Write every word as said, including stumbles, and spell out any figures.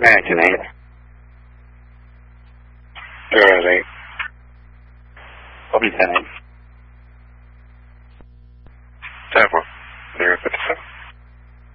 American eight. Zero eight. Copy ten eight. Ten four. Zero fifty seven.